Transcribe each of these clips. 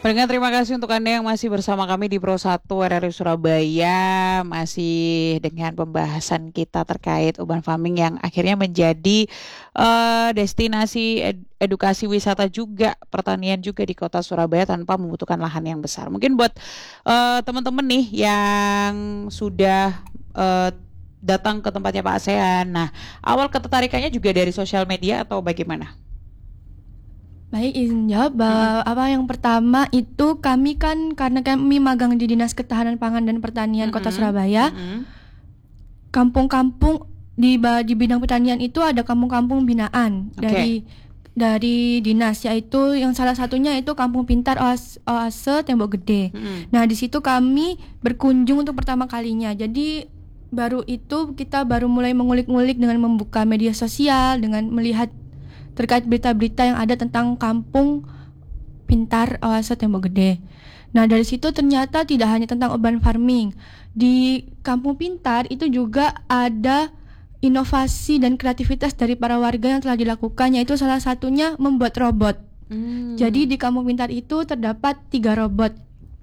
Pendengar, terima kasih untuk Anda yang masih bersama kami di Pro 1 RRI Surabaya. Masih dengan pembahasan kita terkait urban farming yang akhirnya menjadi destinasi edukasi wisata juga, pertanian juga di kota Surabaya tanpa membutuhkan lahan yang besar. Mungkin buat teman-teman nih yang sudah datang ke tempatnya Pak ASEAN. Nah, awal ketertarikannya juga dari sosial media atau bagaimana? Baik, izin jawab. Yang pertama itu kami kan karena kami magang di Dinas Ketahanan Pangan dan Pertanian Kota Surabaya. Kampung-kampung di bidang pertanian itu ada kampung-kampung binaan dari dinas, yaitu yang salah satunya itu Kampung Pintar Oase Tembok Gede. Nah, di situ kami berkunjung untuk pertama kalinya. Jadi kita baru mulai mengulik-ngulik dengan membuka media sosial, dengan melihat terkait berita-berita yang ada tentang Kampung Pintar Oase Tembok Gede. Nah, dari situ ternyata tidak hanya tentang urban farming. Di Kampung Pintar itu juga ada inovasi dan kreativitas dari para warga yang telah dilakukan, yaitu salah satunya membuat robot. Jadi di Kampung Pintar itu terdapat 3 robot.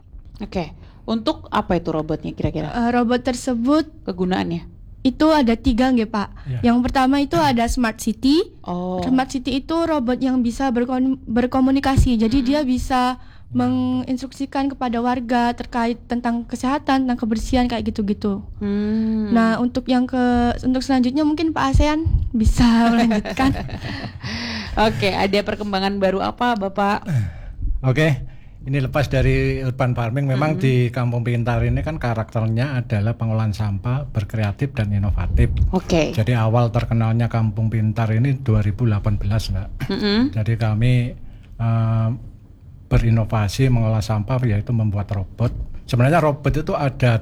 Untuk apa itu robotnya kira-kira? Robot tersebut kegunaannya? Itu ada 3 Pak. Yang pertama itu ada Smart City. Smart City itu robot yang bisa berkomunikasi. Jadi dia bisa menginstruksikan kepada warga terkait tentang kesehatan, tentang kebersihan kayak gitu-gitu. Nah, untuk selanjutnya mungkin Pak ASEAN bisa melanjutkan. Ada perkembangan baru apa, Bapak? Ini lepas dari urban farming, memang di Kampung Pintar ini kan karakternya adalah pengolahan sampah, berkreatif dan inovatif. Jadi awal terkenalnya Kampung Pintar ini 2018, Mbak. Jadi kami berinovasi mengolah sampah, yaitu membuat robot. Sebenarnya robot itu ada